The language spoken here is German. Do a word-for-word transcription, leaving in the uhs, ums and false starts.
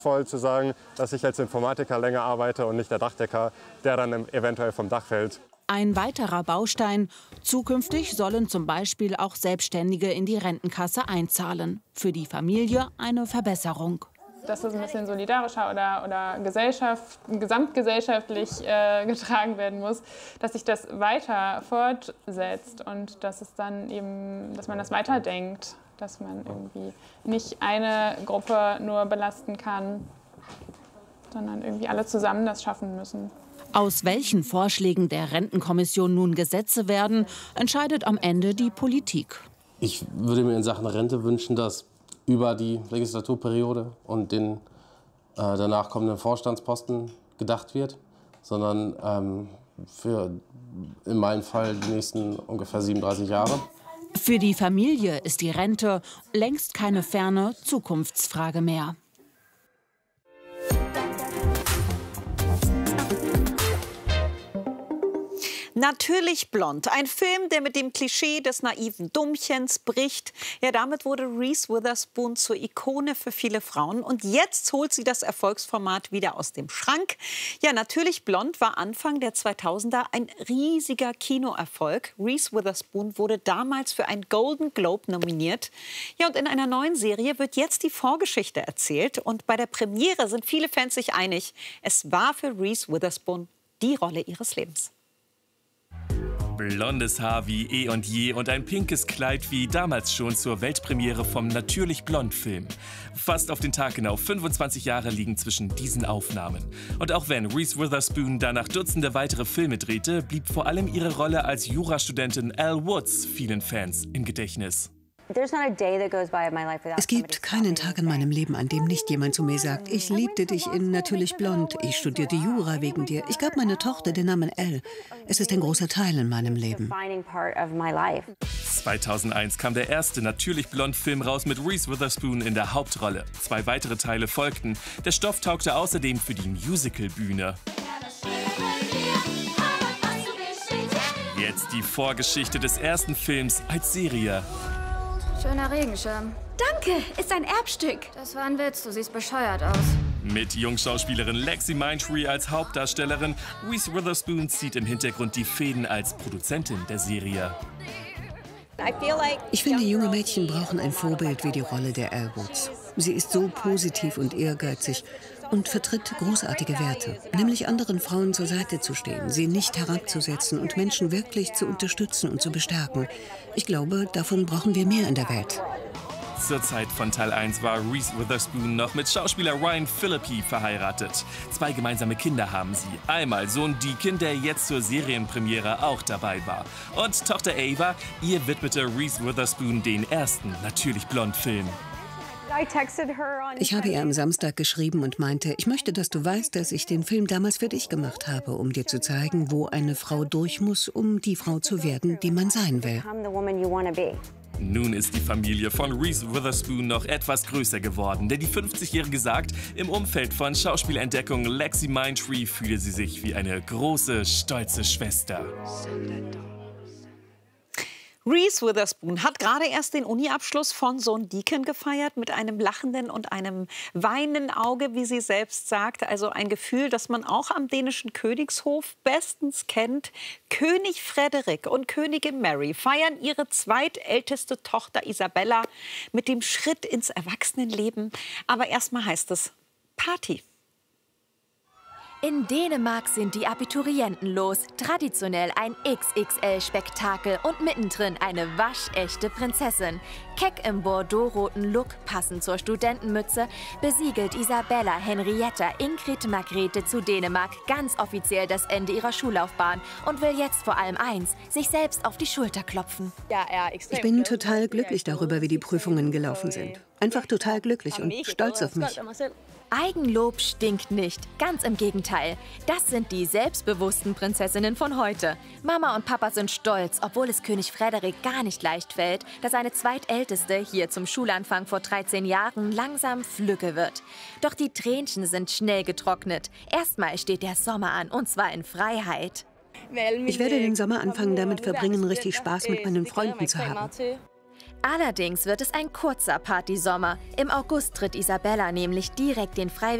Voll zu sagen, dass ich als Informatiker länger arbeite und nicht der Dachdecker, der dann eventuell vom Dach fällt. Ein weiterer Baustein: Zukünftig sollen zum Beispiel auch Selbstständige in die Rentenkasse einzahlen. Für die Familie eine Verbesserung. Dass es ein bisschen solidarischer oder, oder Gesellschaft, gesamtgesellschaftlich äh, getragen werden muss, dass sich das weiter fortsetzt und dass es dann eben, dass man das weiterdenkt, dass man irgendwie nicht eine Gruppe nur belasten kann, sondern irgendwie alle zusammen das schaffen müssen. Aus welchen Vorschlägen der Rentenkommission nun Gesetze werden, entscheidet am Ende die Politik. Ich würde mir in Sachen Rente wünschen, dass über die Legislaturperiode und den äh, danach kommenden Vorstandsposten gedacht wird, sondern ähm, für in meinem Fall die nächsten ungefähr siebenunddreißig Jahre. Für die Familie ist die Rente längst keine ferne Zukunftsfrage mehr. Natürlich blond. Ein Film, der mit dem Klischee des naiven Dummchens bricht. Ja, damit wurde Reese Witherspoon zur Ikone für viele Frauen. Und jetzt holt sie das Erfolgsformat wieder aus dem Schrank. Ja, Natürlich blond war Anfang der zweitausender ein riesiger Kinoerfolg. Reese Witherspoon wurde damals für einen Golden Globe nominiert. Ja, und in einer neuen Serie wird jetzt die Vorgeschichte erzählt. Und bei der Premiere sind viele Fans sich einig. Es war für Reese Witherspoon die Rolle ihres Lebens. Blondes Haar wie eh und je und ein pinkes Kleid wie damals schon zur Weltpremiere vom Natürlich Blond-Film. Fast auf den Tag genau fünfundzwanzig Jahre liegen zwischen diesen Aufnahmen. Und auch wenn Reese Witherspoon danach Dutzende weitere Filme drehte, blieb vor allem ihre Rolle als Jurastudentin Elle Woods vielen Fans im Gedächtnis. Es gibt keinen Tag in meinem Leben, an dem nicht jemand zu mir sagt, ich liebte dich in Natürlich blond, ich studierte Jura wegen dir, ich gab meiner Tochter den Namen Elle. Es ist ein großer Teil in meinem Leben. zweitausendeins kam der erste Natürlich blond-Film raus mit Reese Witherspoon in der Hauptrolle. Zwei weitere Teile folgten. Der Stoff taugte außerdem für die Musicalbühne. Jetzt die Vorgeschichte des ersten Films als Serie. Schöner Regenschirm. Danke, ist ein Erbstück. Das war ein Witz, du siehst bescheuert aus. Mit Jungschauspielerin Lexi Mindtree als Hauptdarstellerin, Reese Witherspoon zieht im Hintergrund die Fäden als Produzentin der Serie. Ich finde, junge Mädchen brauchen ein Vorbild wie die Rolle der Elle Woods. Sie ist so positiv und ehrgeizig und vertritt großartige Werte, nämlich anderen Frauen zur Seite zu stehen, sie nicht herabzusetzen und Menschen wirklich zu unterstützen und zu bestärken. Ich glaube, davon brauchen wir mehr in der Welt. Zur Zeit von Teil eins war Reese Witherspoon noch mit Schauspieler Ryan Phillippe verheiratet. Zwei gemeinsame Kinder haben sie. Einmal Sohn Deacon, der jetzt zur Serienpremiere auch dabei war. Und Tochter Ava, ihr widmete Reese Witherspoon den ersten Natürlich blond-Film. Ich habe ihr am Samstag geschrieben und meinte, ich möchte, dass du weißt, dass ich den Film damals für dich gemacht habe, um dir zu zeigen, wo eine Frau durch muss, um die Frau zu werden, die man sein will. Nun ist die Familie von Reese Witherspoon noch etwas größer geworden, denn die fünfzigjährige sagt, im Umfeld von Schauspielentdeckung Lexi Mindtree fühle sie sich wie eine große, stolze Schwester. Reese Witherspoon hat gerade erst den Uni-Abschluss von Sohn Deacon gefeiert mit einem lachenden und einem weinenden Auge, wie sie selbst sagt. Also ein Gefühl, das man auch am dänischen Königshof bestens kennt. König Frederik und Königin Mary feiern ihre zweitälteste Tochter Isabella mit dem Schritt ins Erwachsenenleben. Aber erstmal heißt es Party. In Dänemark sind die Abiturienten los. Traditionell ein X X L-Spektakel und mittendrin eine waschechte Prinzessin. Keck im bordeaux-roten Look, passend zur Studentenmütze, besiegelt Isabella Henrietta Ingrid Margrethe zu Dänemark ganz offiziell das Ende ihrer Schullaufbahn und will jetzt vor allem eins, sich selbst auf die Schulter klopfen. Ich bin total glücklich darüber, wie die Prüfungen gelaufen sind. Einfach total glücklich und stolz auf mich. Eigenlob stinkt nicht, ganz im Gegenteil. Das sind die selbstbewussten Prinzessinnen von heute. Mama und Papa sind stolz, obwohl es König Frederik gar nicht leicht fällt, da seine zweitälteste hier zum Schulanfang vor dreizehn Jahren langsam Flügge wird. Doch die Tränchen sind schnell getrocknet. Erstmal steht der Sommer an, und zwar in Freiheit. Ich werde den Sommer anfangen, damit verbringen, richtig Spaß mit meinen Freunden zu haben. Allerdings wird es ein kurzer Partysommer. Im August tritt Isabella nämlich direkt den Freiwilligen